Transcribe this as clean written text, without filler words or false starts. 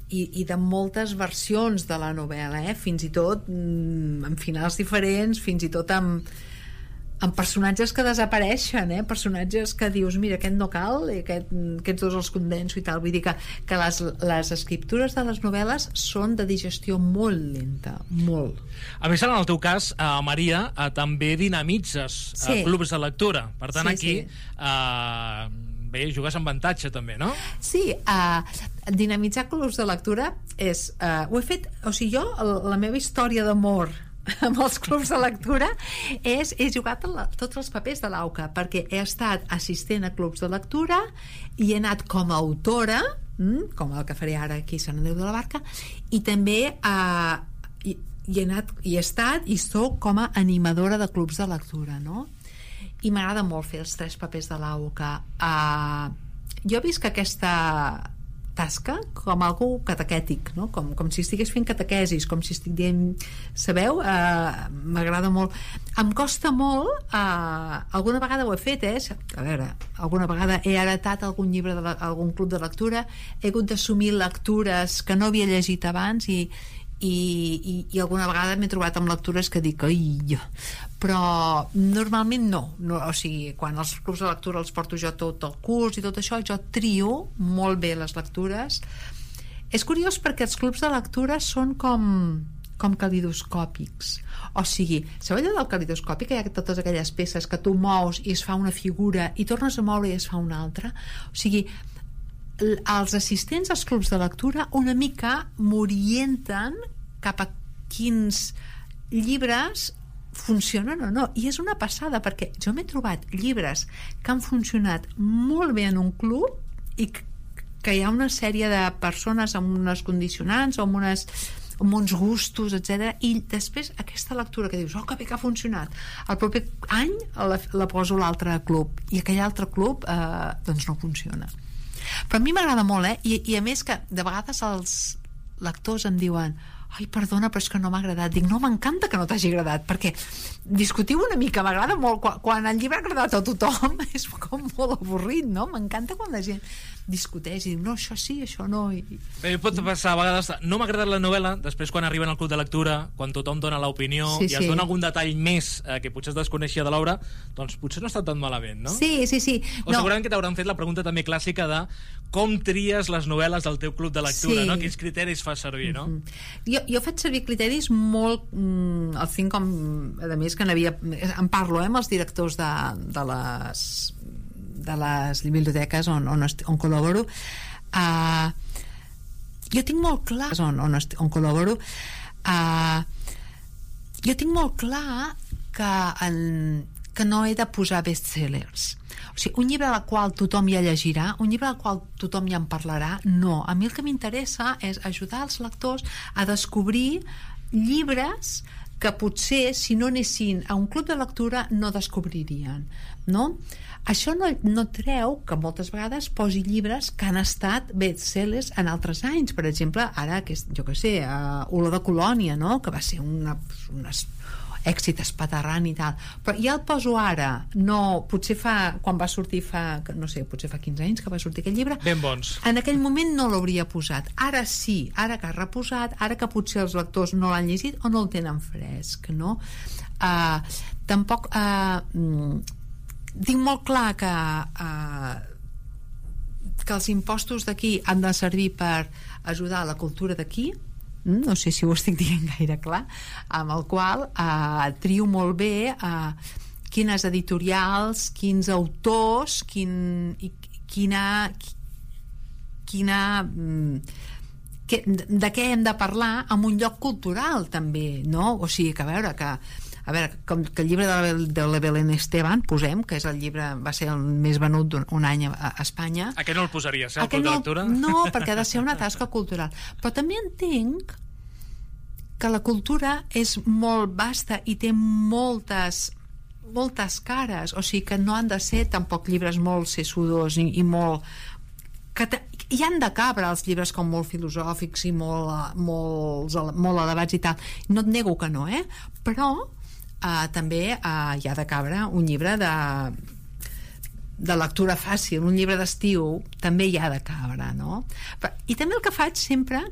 i de moltes versions de la novel·la, fins i tot amb finals diferents, fins i tot amb personatges que desapareixen, personatges que dius, mira, aquest no cal, aquests dos els condenso i tal. Vull dir que les escriptures de les novel·les són de digestió molt lenta, molt. A més, en el teu cas, Maria, també dinamitzes clubs de lectura. Per tant, aquí bé, jugues amb avantatge també, no? Sí, dinamitzar clubs de lectura és... ho he fet... O sigui, jo, la meva història d'amor amb els clubs de lectura he jugat tots els papers de l'AUCA, perquè he estat assistent a clubs de lectura i he anat com a autora, com el que faré ara aquí a Sant Andreu de la Barca, i també he estat i soc com a animadora de clubs de lectura, no? I m'agrada molt fer els 3 papers de l'AUCA. Jo visc aquesta tasca com algú catequètic, no? Com si estigués fent catequesis, com si estic dient, sabeu? M'agrada molt. Em costa molt, alguna vegada ho he fet, a veure, alguna vegada he heretat algun llibre d'algun club de lectura, he hagut d'assumir lectures que no havia llegit abans i alguna vegada m'he trobat amb lectures que dic, però normalment no, o sigui, quan els clubs de lectura els porto jo tot el curs i tot això, jo trio molt bé les lectures. És curiós perquè els clubs de lectura són com calidoscòpics, o sigui, sabeu allò del calidoscopi, que hi ha totes aquelles peces que tu mous i es fa una figura i tornes a moure i es fa una altra? O sigui, els assistents als clubs de lectura una mica m'orienten cap a quins llibres funcionen o no, i és una passada perquè jo m'he trobat llibres que han funcionat molt bé en un club i que hi ha una sèrie de persones amb unes condicionants o amb uns gustos, etc. I després aquesta lectura que dius, que bé que ha funcionat, el proper any la poso a l'altre club i aquell altre club doncs no funciona. Però a mi m'agrada molt, i a més que de vegades els lectors em diuen, perdona, però és que no m'ha agradat. Dic, no, m'encanta que no t'hagi agradat, perquè discutiu una mica, m'agrada molt quan el llibre ha agradat a tothom, és com molt avorrit, no? M'encanta quan la gent discuteix i diu, no, això sí, això no. Bé, pot passar a vegades, no m'ha agradat la novel·la, després quan arriben al club de lectura, quan tothom dona l'opinió i es dona algun detall més que potser es desconeixia de l'obra, doncs potser no està tan malament, no? Sí. O segurament que t'hauran fet la pregunta també clàssica de com tries les novel·les del teu club de lectura, no? Quins criteris fas servir, no? Jo faig servir criteris molt el tinc com, a més que em parlo amb els directors de les biblioteques on col·laboro. Jo tinc molt clar on col·laboro, jo tinc molt clar que no he de posar bestsellers. O sigui, un llibre al qual tothom ja llegirà, un llibre al qual tothom ja en parlarà, no. A mi el que m'interessa és ajudar els lectors a descobrir llibres que potser si no anessin a un club de lectura no descobririen, no? Això no treu que moltes vegades posi llibres que han estat bestsellers en altres anys. Per exemple, ara, jo què sé, Olor de Colònia, no? Que va ser un èxit espaterrant i tal, però ja el poso ara, no, potser quan va sortir potser fa 15 anys que va sortir aquell llibre, ben bons. En aquell moment no l'hauria posat, ara sí, ara que ha reposat, ara que potser els lectors no l'han llegit o no el tenen fresc, no? Tampoc tinc molt clar que els impostos d'aquí han de servir per ajudar a la cultura d'aquí, no sé si ho estic dient gaire clar, amb el qual trio molt bé quines editorials, quins autors, de què hem de parlar en un lloc cultural també, no? O sigui, que a veure, com que el llibre de la Belén Esteban, posem, que és el llibre, va ser el més venut un any a Espanya. A què no el posaries, el club de lectura? No, perquè ha de ser una tasca cultural. Però també entenc que la cultura és molt vasta i té moltes cares, o sigui que no han de ser tampoc llibres molt sessudos i molt... hi han de cabre els llibres com molt filosòfics i molt elevats i tal, no et nego que no, però també hi ha de cabre un llibre de lectura fàcil, un llibre d'estiu també hi ha de cabre, no? I també el que faig sempre,